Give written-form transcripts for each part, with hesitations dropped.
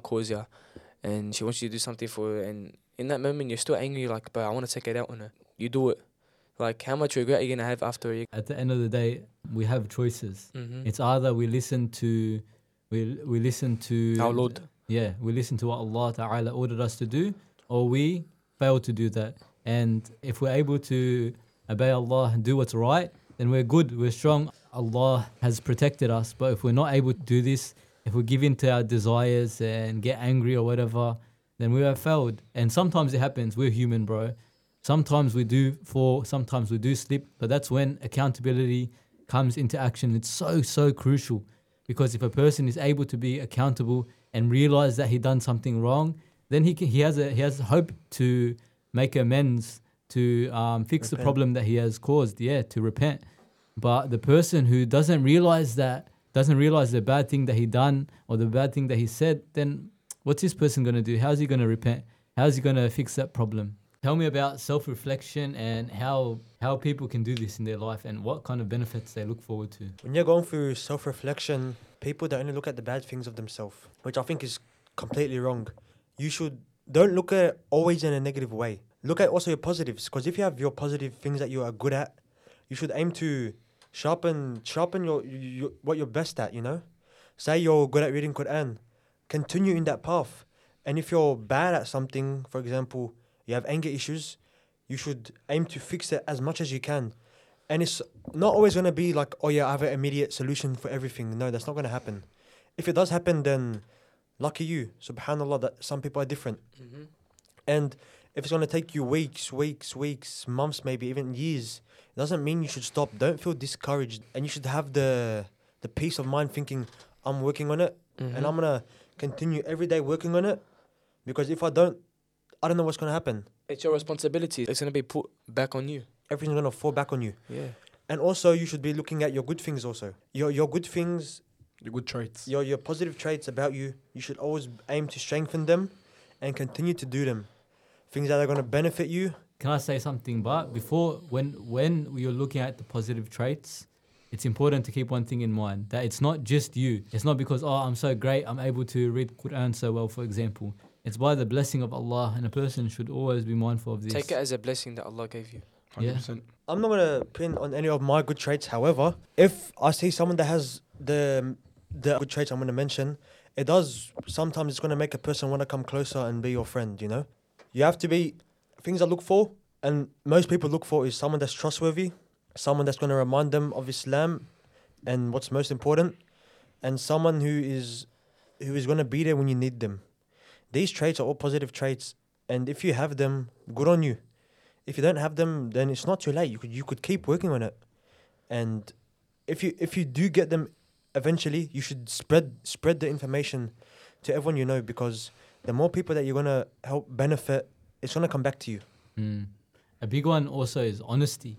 cause you, and she wants you to do something for her, and in that moment you're still angry, like, but I want to take it out on her. You do it. Like, how much regret are you gonna have after? At the end of the day, we have choices. Mm-hmm. It's either we listen to Our Lord. Yeah, we listen to what Allah Ta'ala ordered us to do, or we fail to do that. And if we're able to obey Allah and do what's right, then we're good, we're strong. Allah has protected us. But if we're not able to do this, if we give in to our desires and get angry or whatever, then we have failed. And sometimes it happens. We're human, bro. Sometimes we do fall, sometimes we do slip, but that's when accountability comes into action. It's so crucial, because if a person is able to be accountable and realize that he done something wrong, then he has hope to make amends, to fix the problem that he has caused, to repent. But the person who doesn't realize the bad thing that he done or the bad thing that he said, then what's this person going to do? How's he going to repent? How's he going to fix that problem? Tell me about self-reflection and how people can do this in their life and what kind of benefits they look forward to. When you're going through self-reflection, people don't only look at the bad things of themselves, which I think is completely wrong. Don't look at it always in a negative way. Look at also your positives, because if you have your positive things that you are good at, you should aim to sharpen your what you're best at, you know? Say you're good at reading Quran, continue in that path. And if you're bad at something, for example, you have anger issues, you should aim to fix it as much as you can. And it's not always going to be like, oh yeah, I have an immediate solution for everything. No, that's not going to happen. If it does happen, then lucky you. Subhanallah, that some people are different. Mm-hmm. And if it's going to take you weeks, months, maybe even years, it doesn't mean you should stop. Don't feel discouraged. And you should have the peace of mind thinking, I'm working on it. Mm-hmm. And I'm going to continue every day working on it. Because if I don't know what's going to happen. It's your responsibility. It's going to be put back on you. Everything's going to fall back on you. Yeah. And also, you should be looking at your good things also. Your good things. Your good traits. Your positive traits about you. You should always aim to strengthen them and continue to do them. Things that are going to benefit you. Can I say something? But before, when you're looking at the positive traits, it's important to keep one thing in mind, that it's not just you. It's not because, I'm so great, I'm able to read Quran so well, for example. It's by the blessing of Allah, and a person should always be mindful of this. Take it as a blessing that Allah gave you. 100%. Yeah. I'm not going to pin on any of my good traits. However, if I see someone that has the good traits I'm going to mention, sometimes it's going to make a person want to come closer and be your friend, you know? You have to be, things I look for, and most people look for, is someone that's trustworthy, someone that's going to remind them of Islam and what's most important, and someone who is going to be there when you need them. These traits are all positive traits, and if you have them, good on you. If you don't have them, then it's not too late. You could keep working on it, and if you do get them, eventually you should spread the information to everyone you know, because the more people that you're gonna help benefit, it's gonna come back to you. A big one also is honesty.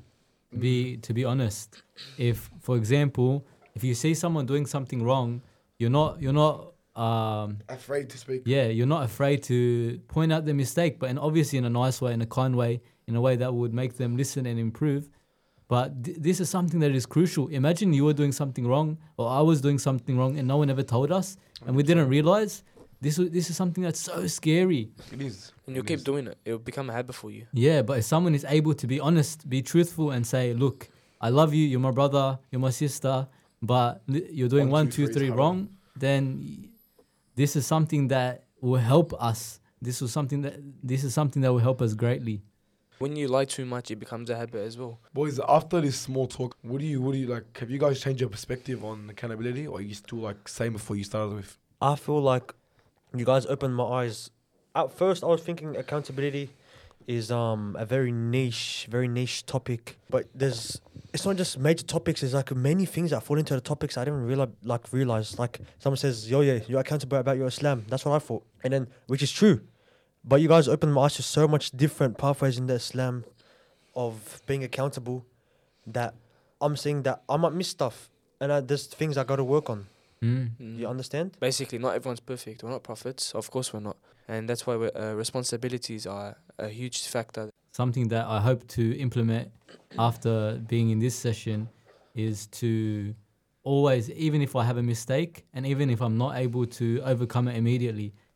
To be honest. If, for example, if you see someone doing something wrong, you're not Afraid to speak. Yeah, you're not afraid to point out the mistake, but obviously in a nice way, in a kind way, in a way that would make them listen and improve. But this is something that is crucial. Imagine you were doing something wrong, or I was doing something wrong, and no one ever told us, and we didn't realize. This is something that's so scary. It is. And you'll keep doing it. It'll become a habit for you. Yeah, but if someone is able to be honest, be truthful, and say, look, I love you, you're my brother, you're my sister, but you're doing 1, 2, 3 wrong, then this is something that will help us. This is something that will help us greatly. When you lie too much, it becomes a habit as well. Boys, after this small talk, what do you like? Have you guys changed your perspective on accountability, or are you still like same before you started with? I feel like you guys opened my eyes. At first, I was thinking accountability is a very niche topic. But it's not just major topics. There's like many things that fall into the topics I didn't realize. Like someone says, you're accountable about your Islam. That's what I thought, and then which is true. But you guys opened my eyes to so much different pathways in the Islam of being accountable that I'm seeing that I might miss stuff, and there's things I got to work on. You understand? Basically, not everyone's perfect. We're not prophets. Of course we're not. And that's why responsibilities are a huge factor. Something that I hope to implement after being in this session is to always, even if I have a mistake and even if I'm not able to overcome it immediately,